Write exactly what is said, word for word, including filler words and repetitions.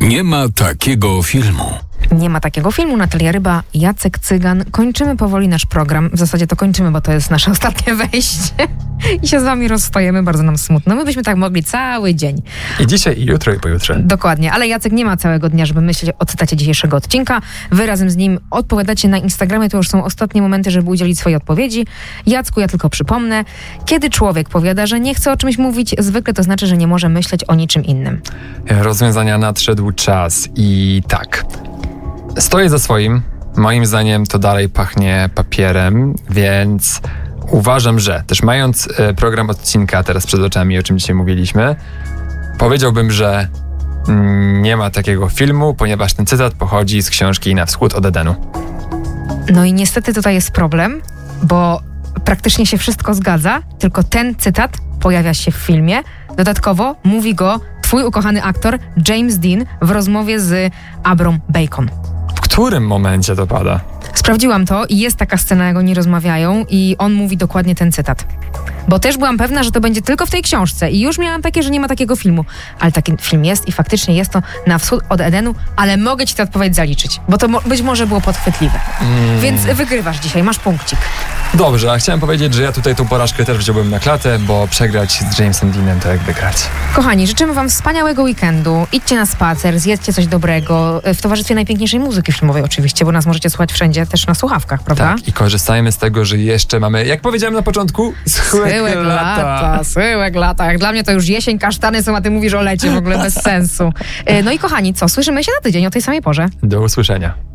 Nie ma takiego filmu. Nie ma takiego filmu. Natalia Ryba, Jacek Cygan. Kończymy powoli nasz program. W zasadzie to kończymy, bo to jest nasze ostatnie wejście. I się z wami rozstajemy. Bardzo nam smutno. My byśmy tak mogli cały dzień. I dzisiaj, i jutro, i pojutrze. Dokładnie. Ale Jacek nie ma całego dnia, żeby myśleć o cytacie dzisiejszego odcinka. Wy razem z nim odpowiadacie na Instagramie. To już są ostatnie momenty, żeby udzielić swojej odpowiedzi. Jacku, ja tylko przypomnę. Kiedy człowiek powiada, że nie chce o czymś mówić, zwykle to znaczy, że nie może myśleć o niczym innym. Rozwiązania nadszedł czas i tak. Stoję za swoim. Moim zdaniem to dalej pachnie papierem, więc uważam, że też mając e, program odcinka teraz przed oczami, o czym dzisiaj mówiliśmy, powiedziałbym, że mm, nie ma takiego filmu, ponieważ ten cytat pochodzi z książki Na wschód od Edenu. No i niestety tutaj jest problem, bo praktycznie się wszystko zgadza, tylko ten cytat pojawia się w filmie. Dodatkowo mówi go twój ukochany aktor James Dean w rozmowie z Abrą Bacon. W którym momencie to pada? Sprawdziłam to i jest taka scena, jak oni rozmawiają i on mówi dokładnie ten cytat. Bo też byłam pewna, że to będzie tylko w tej książce i już miałam takie, że nie ma takiego filmu. Ale taki film jest i faktycznie jest to Na wschód od Edenu, ale mogę ci tę odpowiedź zaliczyć, bo to mo- być może było podchwytliwe. Mm. Więc wygrywasz dzisiaj, masz punkcik. Dobrze, a chciałem powiedzieć, że ja tutaj tą porażkę też wziąłbym na klatę, bo przegrać z Jamesem Deanem to jak wygrać. Kochani, życzymy wam wspaniałego weekendu. Idźcie na spacer, zjedzcie coś dobrego, w towarzystwie najpiękniejszej muzyki filmowej oczywiście, bo nas możecie słuchać wszędzie, też na słuchawkach, prawda? Tak, i korzystajmy z tego, że jeszcze mamy, jak powiedziałem na początku, schyłek, schyłek lata. lata. Schyłek lata. Jak dla mnie to już jesień, kasztany są, a ty mówisz o lecie, w ogóle bez sensu. No i kochani, co? Słyszymy się na tydzień o tej samej porze. Do usłyszenia.